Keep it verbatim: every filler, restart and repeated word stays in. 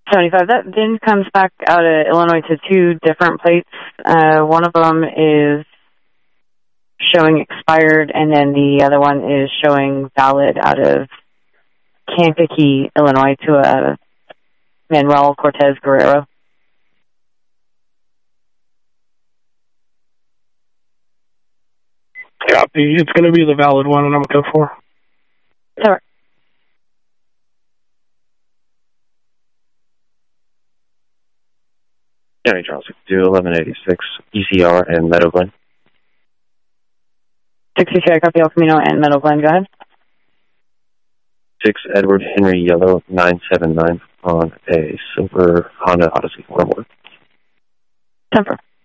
seventy-five. That then comes back out of Illinois to two different plates. Uh, one of them is showing expired, and then the other one is showing valid out of Kankakee, Illinois, to a Manuel Cortez Guerrero. Copy. It's going to be the valid one, and I'm going to go for. Sorry. County Charles sixty-two, eleven eighty-six, E C R and Meadow Glen. sixty-two, I copy El Camino and Meadow Glen. Go ahead. six Edward Henry Yellow, nine seven nine on a silver Honda Odyssey. One more. Temper.